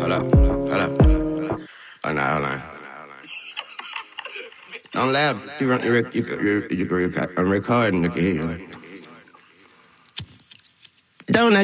hold up. Oh, no, hold on. Don't laugh. I'm recording. You can hear you. Don't